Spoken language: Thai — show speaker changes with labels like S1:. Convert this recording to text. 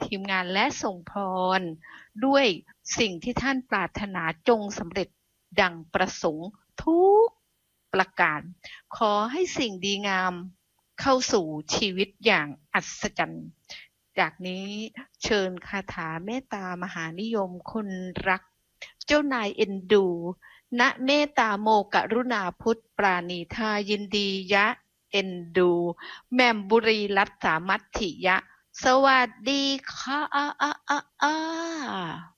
S1: ทีมงานและส่งพรด้วยสิ่งที่ท่านปรารถนาจงสำเร็จดังประสงค์ทุกประการขอให้สิ่งดีงามเข้าสู่ชีวิตอย่างอัศจรรย์จากนี้เชิญคาถาเมตตามหานิยมคนรักเจ้านายเอ็นดูณเมตตาโมกรุณาพุทธปราณีทายินดียะเอ็นดูแหม่มบุรีรัตน์สามัตถิยะสวัสดีค่ะ